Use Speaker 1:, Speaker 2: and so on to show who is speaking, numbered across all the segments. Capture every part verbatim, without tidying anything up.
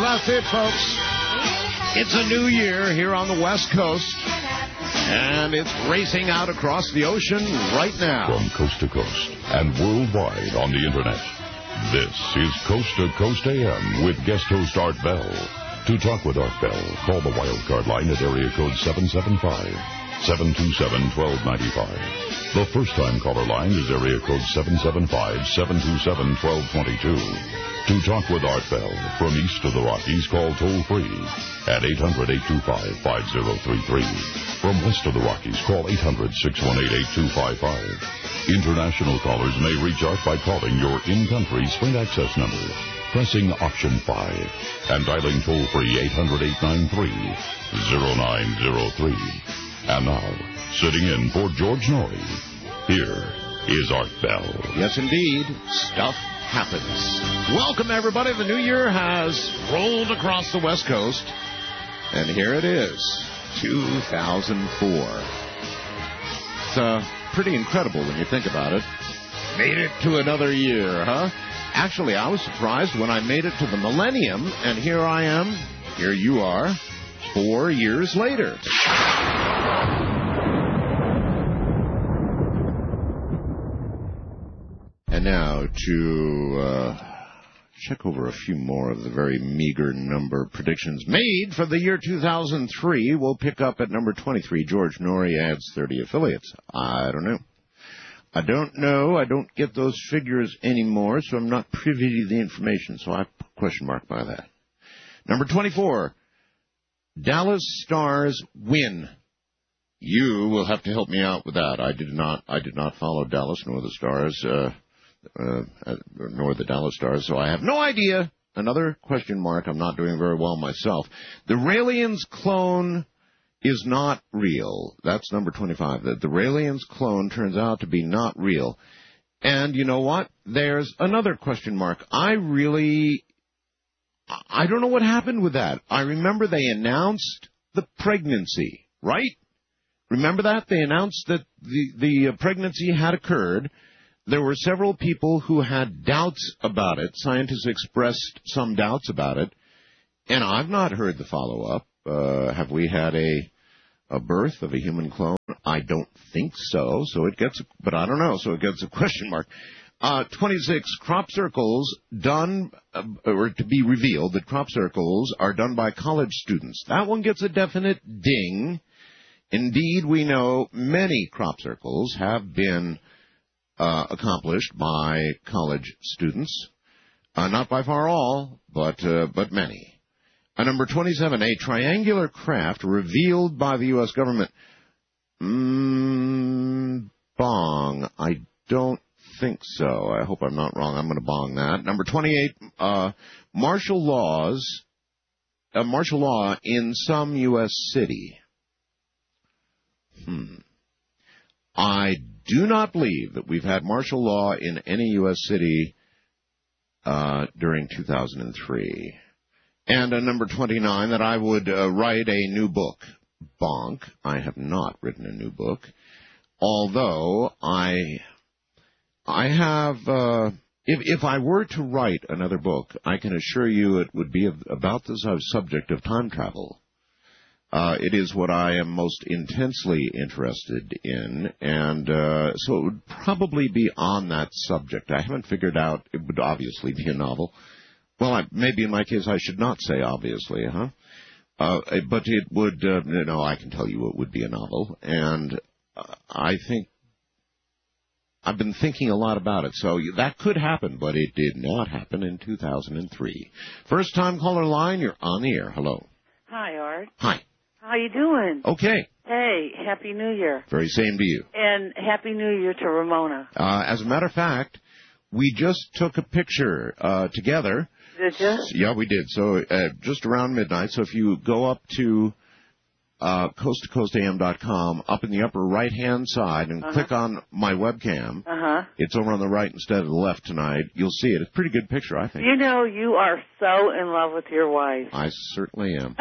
Speaker 1: That's it, folks. It's a new year here on the West Coast, and it's racing out across the ocean right now.
Speaker 2: From coast to coast and worldwide on the Internet, this is Coast to Coast A M with guest host Art Bell. To talk with Art Bell, call the wildcard line at area code seven seven five, seven two seven, one two nine five. The first-time caller line is area code seven seven five, seven two seven, one two two two. To talk with Art Bell from east of the Rockies, call toll-free at eight hundred, eight two five, five zero three three. From west of the Rockies, call eight hundred, six one eight, eight two five five. International callers may reach Art by calling your in-country Sprint access number, pressing option five, and dialing toll-free eight hundred, eight nine three, zero nine zero three. And now, sitting in for George Norrie, here is Art Bell.
Speaker 1: Yes, indeed. Stuff happens. Welcome, everybody. The new year has rolled across the West Coast, and here it is, two thousand four. It's uh, pretty incredible when you think about it. Made it to another year, huh? Actually, I was surprised when I made it to the millennium, and here I am, here you are, four years later. And now to uh, check over a few more of the very meager number of predictions made for the year two thousand three. We'll pick up at number twenty-three. George Norrie adds thirty affiliates. I don't know. I don't know. I don't get those figures anymore, so I'm not privy to the information, so I put a question mark by that. Number twenty-four. Dallas Stars win. You will have to help me out with that. I did not I did not follow Dallas nor the Stars. Uh, Uh, nor the Dallas Stars, so I have no idea. Another question mark. I'm not doing very well myself. The Raelians clone is not real. That's number twenty-five. The, the Raelians clone turns out to be not real. And you know what? There's another question mark. I really, I don't know what happened with that. I remember they announced the pregnancy, right? Remember that? They announced that the, the pregnancy had occurred. There were several people who had doubts about it. Scientists expressed some doubts about it. And I've not heard the follow-up. Uh, have we had a a birth of a human clone? I don't think so. So it gets, a, but I don't know. So it gets a question mark. Uh, twenty-six, crop circles done, uh, or to be revealed that crop circles are done by college students. That one gets a definite ding. Indeed, we know many crop circles have been Uh, accomplished by college students. Uh, not by far all, but uh, but many. Uh, number twenty-seven, a triangular craft revealed by the U S government. Mm, bong. I don't think so. I hope I'm not wrong. I'm going to bong that. Number twenty-eight, uh, martial laws, uh, martial law in some U S city. Hmm. I do not believe that we've had martial law in any U S city uh, during two thousand three. And uh, number twenty-nine, that I would uh, write a new book. Bonk. I have not written a new book. Although I I have, uh, if, if I were to write another book, I can assure you it would be about the subject of time travel. Uh, it is what I am most intensely interested in, and uh, so it would probably be on that subject. I haven't figured out. It would obviously be a novel. Well, I, maybe in my case I should not say obviously, huh? Uh, but it would, uh, no, I can tell you it would be a novel, and uh, I think I've been thinking a lot about it. So that could happen, but it did not happen in two thousand three. First time caller line, you're on the air. Hello.
Speaker 3: Hi, Art.
Speaker 1: Hi.
Speaker 3: How you doing?
Speaker 1: Okay.
Speaker 3: Hey, Happy New Year.
Speaker 1: Very same to you.
Speaker 3: And Happy New Year to Ramona.
Speaker 1: Uh, as a matter of fact, we just took a picture uh, together.
Speaker 3: Did you?
Speaker 1: Yeah, we did. So uh, just around midnight. So if you go up to uh, coast to coast A M dot com, up in the upper right-hand side, and uh-huh. click on my webcam. Uh-huh. It's over on the right instead of the left tonight. You'll see it. It's a pretty good picture, I think.
Speaker 3: You know, you are so in love with your wife.
Speaker 1: I certainly am.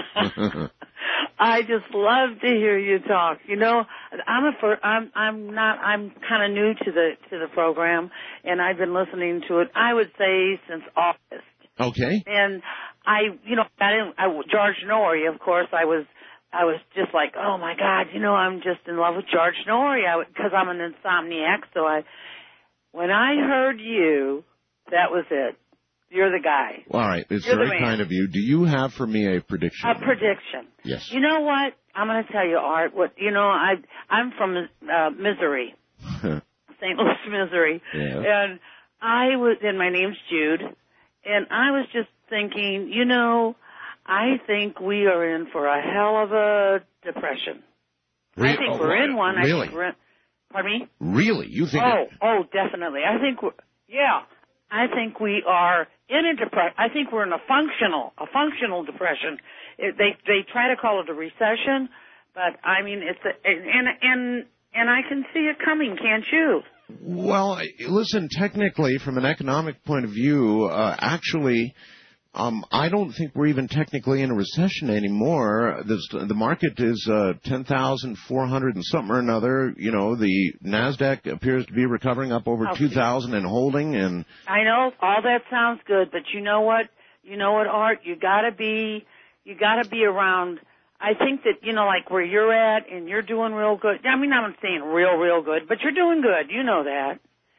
Speaker 3: I just love to hear you talk. You know, I'm a fir- I'm I'm not I'm kind of new to the to the program, and I've been listening to it. I would say since August.
Speaker 1: Okay.
Speaker 3: And I, you know, I didn't, I, George Norrie, of course, I was, I was just like, oh my God, you know, I'm just in love with George Norrie, because I'm an insomniac, so I, when I heard you, that was it. You're the guy.
Speaker 1: Well, all right, it's
Speaker 3: You're
Speaker 1: very kind of you. Do you have for me a prediction?
Speaker 3: A prediction.
Speaker 1: Yes.
Speaker 3: You know what? I'm going to tell you, Art. What you know, I I'm from uh, Missouri, Saint Louis, Missouri,
Speaker 1: yeah.
Speaker 3: and I was, and my name's Jude, and I was just thinking, you know, I think we are in for a hell of a depression.
Speaker 1: Really?
Speaker 3: I think
Speaker 1: oh,
Speaker 3: we're in one.
Speaker 1: Really?
Speaker 3: I think we're in, pardon me?
Speaker 1: Really? You think?
Speaker 3: Oh,
Speaker 1: it...
Speaker 3: oh, definitely. I think we're, yeah. I think we are in a depression. I think we're in a functional, a functional depression. It, they they try to call it a recession, but I mean it's a, and and and I can see it coming, can't you?
Speaker 1: Well, listen. Technically, from an economic point of view, uh, actually. Um, I don't think we're even technically in a recession anymore. This, the market is uh, ten thousand four hundred and something or another. You know, the NASDAQ appears to be recovering up over
Speaker 3: Okay.
Speaker 1: two thousand and holding. And
Speaker 3: I know all that sounds good, but you know what? You know what, Art? You gotta be, you gotta be around. I think that, you know, like where you're at and you're doing real good. I mean, I'm not saying real, real good, but you're doing good. You know that.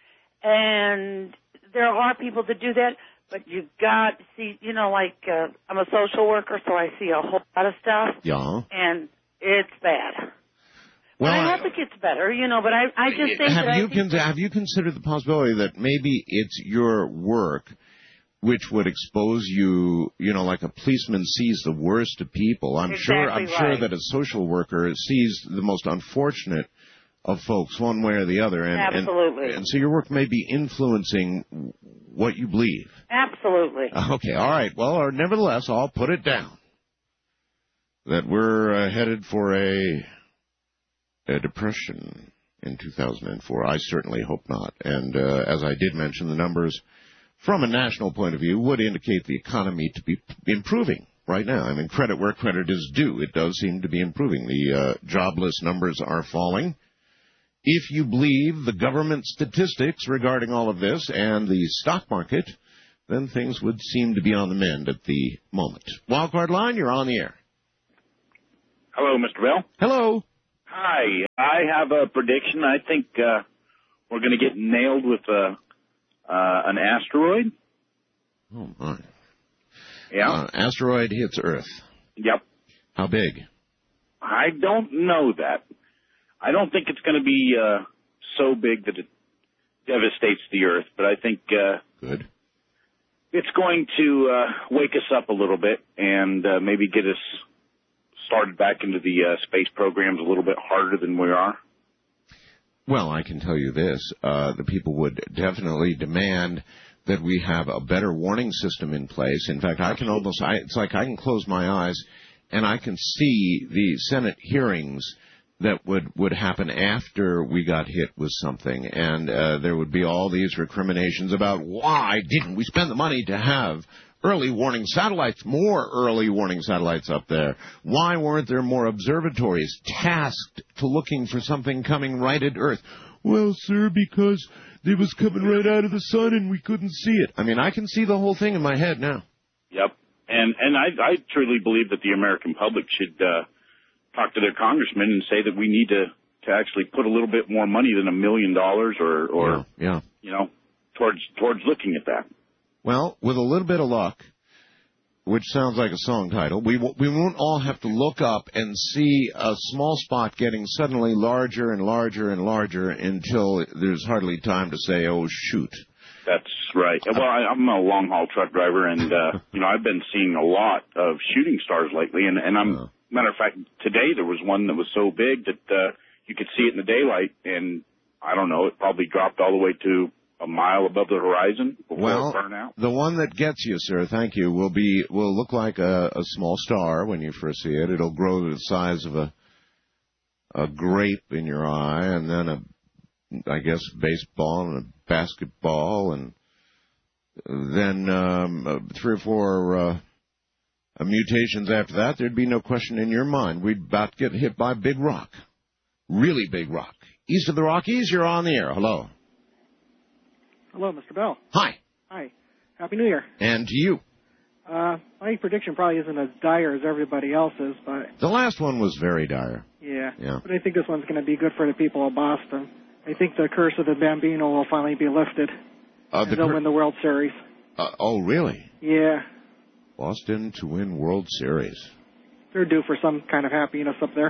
Speaker 3: And there are people that do that. But you got to see, you know, like uh, I'm a social worker, so I see a whole lot of stuff.
Speaker 1: yeah.
Speaker 3: And it's bad.
Speaker 1: Well,
Speaker 3: but I hope it gets better, you know. But I, I just think
Speaker 1: have
Speaker 3: that
Speaker 1: you
Speaker 3: I think
Speaker 1: con- have you considered the possibility that maybe it's your work which would expose you, you know, like a policeman sees the worst of people. I'm
Speaker 3: exactly
Speaker 1: sure I'm
Speaker 3: right.
Speaker 1: sure that a social worker sees the most unfortunate of folks one way or the other. And,
Speaker 3: Absolutely.
Speaker 1: And, and so your work may be influencing what you believe.
Speaker 3: Absolutely.
Speaker 1: Okay, all right. Well, or nevertheless, I'll put it down that we're uh, headed for a, a depression in two thousand four. I certainly hope not. And uh, as I did mention, the numbers from a national point of view would indicate the economy to be improving right now. I mean, credit where credit is due. It does seem to be improving. The uh, jobless numbers are falling. If you believe the government statistics regarding all of this and the stock market, then things would seem to be on the mend at the moment. Wildcard Line, you're on the air.
Speaker 4: Hello, Mister Bell.
Speaker 1: Hello.
Speaker 4: Hi. I have a prediction. I think uh, we're going to get nailed with uh, uh, an asteroid.
Speaker 1: Oh, my.
Speaker 4: Yeah.
Speaker 1: Uh, asteroid hits Earth.
Speaker 4: Yep.
Speaker 1: How big?
Speaker 4: I don't know that. I don't think it's going to be uh, so big that it devastates the Earth, but I think uh,
Speaker 1: Good.
Speaker 4: it's going to uh, wake us up a little bit and uh, maybe get us started back into the uh, space programs a little bit harder than we are.
Speaker 1: Well, I can tell you this. Uh, the people would definitely demand that we have a better warning system in place. In fact, I can almost, I, it's like I can close my eyes and I can see the Senate hearings that would, would happen after we got hit with something. And uh, there would be all these recriminations about why didn't we spend the money to have early warning satellites, more early warning satellites up there? Why weren't there more observatories tasked to looking for something coming right at Earth? Well, sir, because it was coming right out of the sun and we couldn't see it. I mean, I can see the whole thing in my head now.
Speaker 4: Yep. And and I, I truly believe that the American public should uh, talk to their congressmen and say that we need to, to actually put a little bit more money than a million dollars or, or
Speaker 1: yeah, yeah.
Speaker 4: you know, towards towards looking at that.
Speaker 1: Well, with a little bit of luck, which sounds like a song title, we w- we won't all have to look up and see a small spot getting suddenly larger and larger and larger until there's hardly time to say, oh, shoot.
Speaker 4: That's right. Well, I, I'm a long-haul truck driver, and, uh, you know, I've been seeing a lot of shooting stars lately, and, and I'm, uh. matter of fact, today there was one that was so big that uh, you could see it in the daylight, and I don't know, it probably dropped all the way to a mile above the horizon before
Speaker 1: well,
Speaker 4: it burned out.
Speaker 1: The one that gets you, sir, thank you, will be will look like a, a small star when you first see it. It'll grow to the size of a a grape in your eye, and then a, I guess, baseball and a basketball, and then um, three or four uh, mutations after that. There'd be no question in your mind we'd about get hit by a big rock, really big rock. East of the Rockies, you're on the air. Hello.
Speaker 5: Hello, Mister Bell.
Speaker 1: Hi.
Speaker 5: Hi. Happy New Year.
Speaker 1: And to you.
Speaker 5: Uh, my prediction probably isn't as dire as everybody else's, but...
Speaker 1: The last one was very dire.
Speaker 5: Yeah.
Speaker 1: Yeah.
Speaker 5: But I think this one's going to be good for the people of Boston. I think the curse of the Bambino will finally be lifted.
Speaker 1: Uh,
Speaker 5: and
Speaker 1: the
Speaker 5: they'll
Speaker 1: cur-
Speaker 5: win the World Series.
Speaker 1: Uh, oh, really?
Speaker 5: Yeah.
Speaker 1: Boston to win World Series.
Speaker 5: They're due for some kind of happiness up there.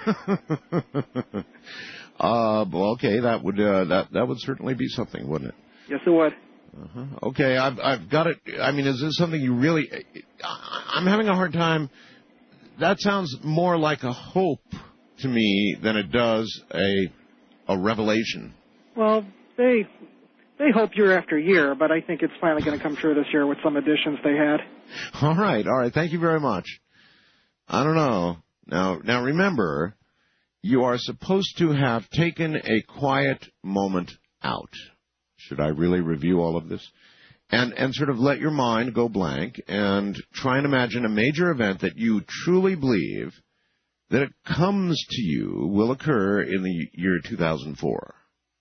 Speaker 1: uh, well, okay, that would uh, that that would certainly be something, wouldn't it?
Speaker 5: Yes, it would.
Speaker 1: Uh-huh. Okay, I've I've got it. I mean, is this something you really? I'm having a hard time. That sounds more like a hope to me than it does a a revelation.
Speaker 5: Well, they they hope year after year, but I think it's finally going to come true this year with some additions they had.
Speaker 1: All right, all right. Thank you very much. I don't know. Now, now remember, you are supposed to have taken a quiet moment out. Should I really review all of this? And and sort of let your mind go blank and try and imagine a major event that you truly believe that it comes to you will occur in the year two thousand four.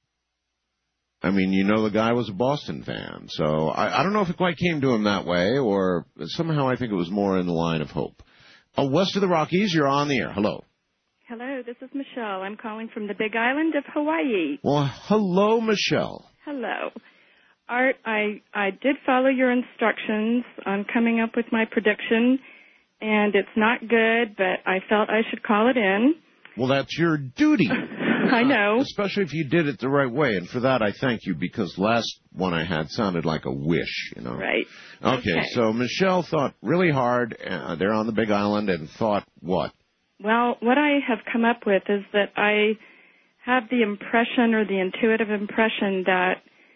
Speaker 1: I mean, you know the guy was a Boston fan, so I, I don't know if it quite came to him that way, or somehow I think it was more in the line of hope. Oh, west of the Rockies, you're on the air. Hello.
Speaker 6: Hello, this is Michelle. I'm calling from the Big Island of Hawaii.
Speaker 1: Well, hello, Michelle.
Speaker 6: Hello. Art, I, I did follow your instructions on coming up with my prediction, and it's not good, but I felt I should call it in.
Speaker 1: Well, that's your duty.
Speaker 6: I know.
Speaker 1: Especially if you did it the right way, and for that I thank you, because last one I had sounded like a wish, you know.
Speaker 6: Right.
Speaker 1: Okay,
Speaker 6: okay.
Speaker 1: So Michelle thought really hard uh, there on the Big Island and thought what?
Speaker 6: Well, what I have come up with is that I have the impression or the intuitive impression that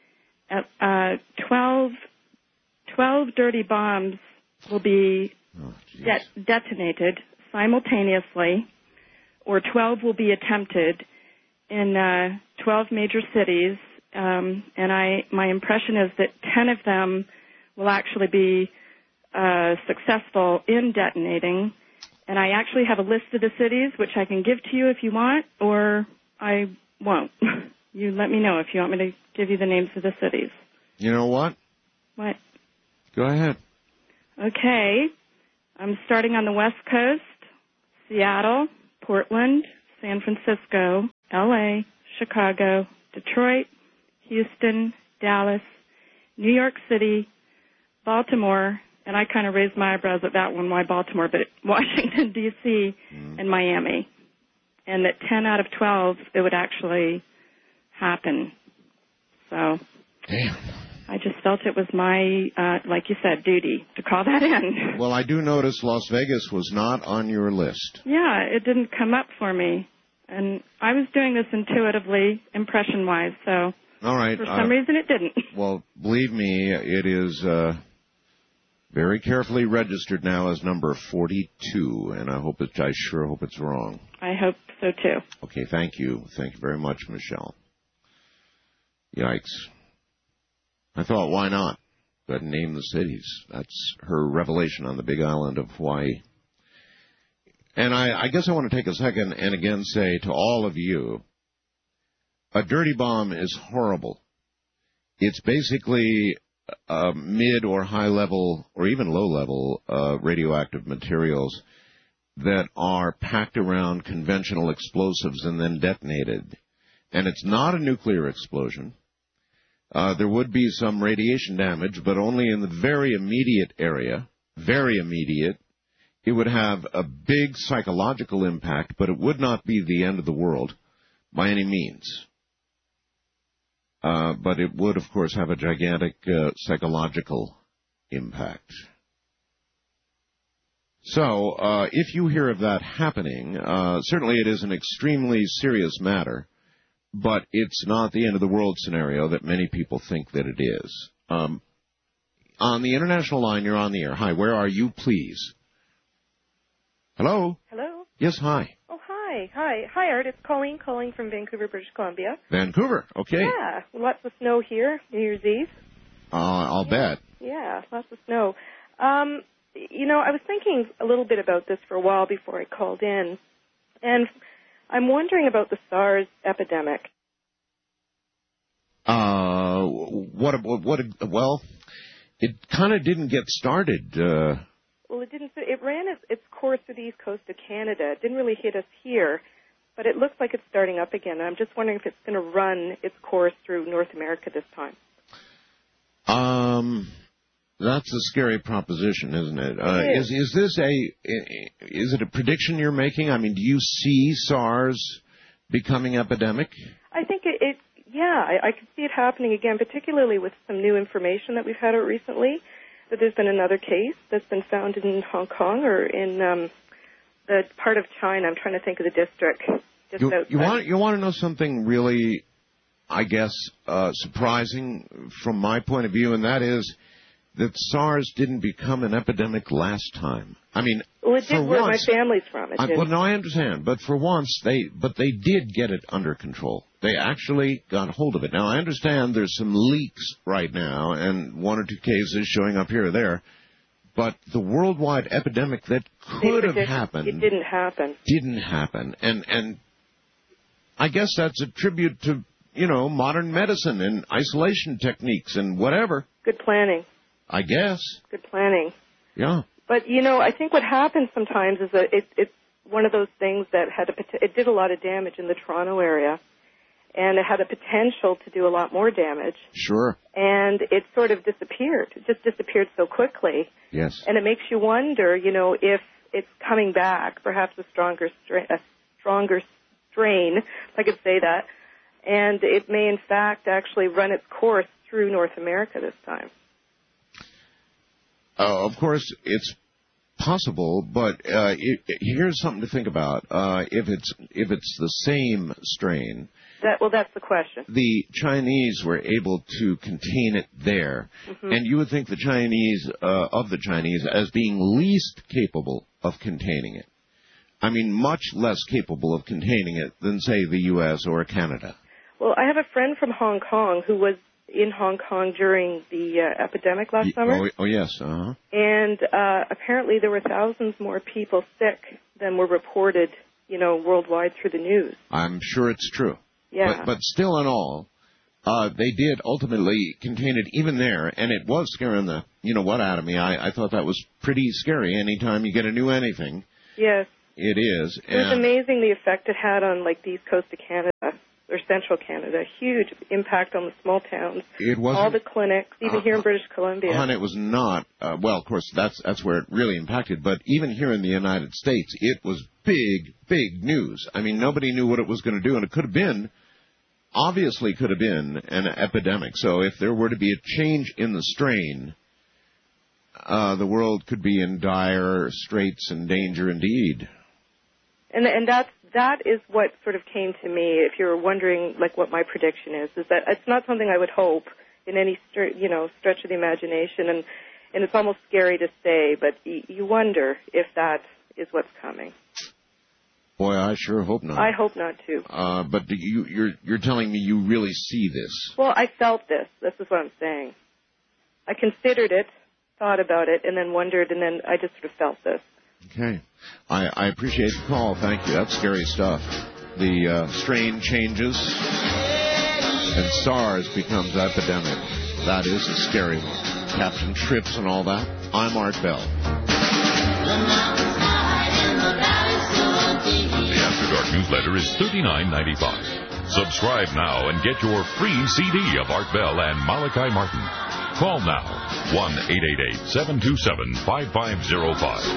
Speaker 6: uh, twelve, twelve dirty bombs will be
Speaker 1: oh,
Speaker 6: de- detonated simultaneously, or twelve will be attempted in uh, twelve major cities, um, and I my impression is that ten of them will actually be uh, successful in detonating. And I actually have a list of the cities, which I can give to you if you want, or I won't. You let me know if you want me to give you the names of the cities.
Speaker 1: You know what?
Speaker 6: What?
Speaker 1: Go ahead.
Speaker 6: Okay. I'm starting on the West Coast: Seattle, Portland, San Francisco, L A, Chicago, Detroit, Houston, Dallas, New York City, Baltimore, and I kind of raised my eyebrows at that one, why Baltimore, but Washington, D C, mm. and Miami. And that ten out of twelve, it would actually happen. So
Speaker 1: Damn.
Speaker 6: I just felt it was my, uh, like you said, duty to call that in.
Speaker 1: Well, I do notice Las Vegas was not on your list.
Speaker 6: Yeah, it didn't come up for me. And I was doing this intuitively, impression-wise, so
Speaker 1: all right.
Speaker 6: for some
Speaker 1: uh,
Speaker 6: reason it didn't.
Speaker 1: Well, believe me, it is uh, very carefully registered now as number forty-two, and I hope it, I sure hope it's wrong.
Speaker 6: I hope so, too.
Speaker 1: Okay, thank you. Thank you very much, Michelle. Yikes. I thought, why not? Go ahead and name the cities. That's her revelation on the Big Island of Hawaii. And I, I guess I want to take a second and again say to all of you, a dirty bomb is horrible. It's basically uh, mid or high level or even low level uh, radioactive materials that are packed around conventional explosives and then detonated. And it's not a nuclear explosion. Uh, there would be some radiation damage, but only in the very immediate area, very immediate. It would have a big psychological impact, but it would not be the end of the world by any means. Uh, but it would, of course, have a gigantic uh, psychological impact. So, uh, if you hear of that happening, uh, certainly it is an extremely serious matter, but it's not the end of the world scenario that many people think that it is. Um, on the international line, you're on the air. Hi, where are you, please? Hello?
Speaker 7: Hello?
Speaker 1: Yes, hi.
Speaker 7: Oh, hi. Hi. Hi, Art. It's Colleen calling from Vancouver, British Columbia.
Speaker 1: Vancouver, okay.
Speaker 7: Yeah, lots of snow here, New Year's Eve.
Speaker 1: Uh, I'll
Speaker 7: yeah.
Speaker 1: bet.
Speaker 7: Yeah, lots of snow. Um, you know, I was thinking a little bit about this for a while before I called in, and I'm wondering about the SARS epidemic.
Speaker 1: Uh, what, what, what, well, it kind of didn't get started. Uh,
Speaker 7: well, it didn't. It ran its, its course through the east coast of Canada. It didn't really hit us here, but it looks like it's starting up again. And I'm just wondering if it's going to run its course through North America this time.
Speaker 1: Um, that's a scary proposition, isn't it? Uh,
Speaker 7: it is.
Speaker 1: is is this a is it a prediction you're making? I mean, do you see SARS becoming epidemic?
Speaker 7: I think it. it yeah, I, I could see it happening again, particularly with some new information that we've had out recently. That there's been another case that's been found in Hong Kong or in um, the part of China. I'm trying to think of the district. Just
Speaker 1: you,
Speaker 7: outside.
Speaker 1: you want you want to know something really, I guess, uh, surprising from my point of view, and that is that SARS didn't become an epidemic last time. I mean,
Speaker 7: well, it
Speaker 1: for
Speaker 7: did where
Speaker 1: once,
Speaker 7: my family's from. It
Speaker 1: I,
Speaker 7: did.
Speaker 1: well, no, I understand, but for once they but they did get it under control. They actually got hold of it. Now I understand there's some leaks right now, and one or two cases showing up here or there. But the worldwide epidemic that could have happened,
Speaker 7: it didn't happen.
Speaker 1: Didn't happen, and and I guess that's a tribute to, you know, modern medicine and isolation techniques and whatever.
Speaker 7: Good planning.
Speaker 1: I guess.
Speaker 7: Good planning.
Speaker 1: Yeah.
Speaker 7: But, you know, I think what happens sometimes is that it, it's one of those things that had a, it did a lot of damage in the Toronto area, and it had a potential to do a lot more damage.
Speaker 1: Sure.
Speaker 7: And it sort of disappeared. It just disappeared so quickly.
Speaker 1: Yes.
Speaker 7: And it makes you wonder, you know, if it's coming back, perhaps a stronger strain, a stronger strain, if I could say that, and it may in fact actually run its course through North America this time.
Speaker 1: Uh, of course, it's possible, but uh, it, it, here's something to think about. Uh, if it's if it's the same strain,
Speaker 7: that well, that's the question.
Speaker 1: The Chinese were able to contain it there, mm-hmm. and you would think the Chinese uh, of the Chinese as being least capable of containing it. I mean, much less capable of containing it than, say, the U S or Canada.
Speaker 7: Well, I have a friend from Hong Kong who was in Hong Kong during the uh, epidemic last summer.
Speaker 1: Oh, oh yes, uh-huh.
Speaker 7: And uh, apparently there were thousands more people sick than were reported, you know, worldwide through the news.
Speaker 1: I'm sure it's true.
Speaker 7: Yeah.
Speaker 1: But, but still in all, uh, they did ultimately contain it even there, and it was scaring the, you know what, out of me. I, I thought that was pretty scary anytime you get a new anything.
Speaker 7: Yes.
Speaker 1: It is.
Speaker 7: It was amazing the effect it had on, like, the east coast of Canada. Or central Canada, huge impact on the small towns.
Speaker 1: It was
Speaker 7: all the clinics, even uh, here in British Columbia.
Speaker 1: And it was not. Uh, well, of course, that's that's where it really impacted. But even here in the United States, it was big, big news. I mean, nobody knew what it was going to do, and it could have been, obviously, could have been an epidemic. So if there were to be a change in the strain, uh, the world could be in dire straits and danger indeed.
Speaker 7: And and that's. That is what sort of came to me, if you're wondering, like, what my prediction is, is that it's not something I would hope in any, you know, stretch of the imagination, and, and it's almost scary to say, but y- you wonder if that is what's coming.
Speaker 1: Boy, I sure hope not.
Speaker 7: I hope not, too.
Speaker 1: Uh, but you, you're, you're telling me you really see this.
Speaker 7: Well, I felt this. This is what I'm saying. I considered it, thought about it, and then wondered, and then I just sort of felt this.
Speaker 1: Okay. I, I appreciate the call. Thank you. That's scary stuff. The uh, strain changes and SARS becomes epidemic. That is a scary one. Captain Trips and all that. I'm Art Bell.
Speaker 2: The After Dark newsletter is thirty-nine ninety-five. Subscribe now and get your free C D of Art Bell and Malachi Martin. Call now, one eight eight eight, seven two seven, five five zero five.